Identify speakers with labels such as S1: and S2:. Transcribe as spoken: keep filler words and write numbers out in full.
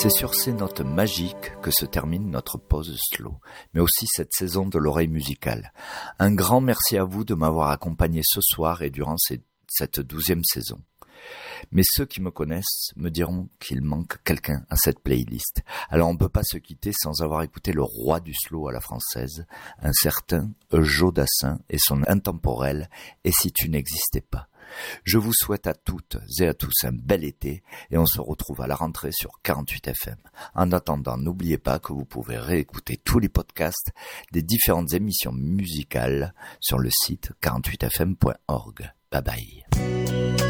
S1: C'est sur ces notes magiques que se termine notre pause slow, mais aussi cette saison de l'oreille musicale. Un grand merci à vous de m'avoir accompagné ce soir et durant ces, cette douzième saison. Mais ceux qui me connaissent me diront qu'il manque quelqu'un à cette playlist. Alors on ne peut pas se quitter sans avoir écouté le roi du slow à la française, un certain Joe Dassin et son intemporel « Et si tu n'existais pas ». Je vous souhaite à toutes et à tous un bel été et on se retrouve à la rentrée sur quarante-huit F M. En attendant, n'oubliez pas que vous pouvez réécouter tous les podcasts des différentes émissions musicales sur le site quarante-huit f m point org. Bye bye.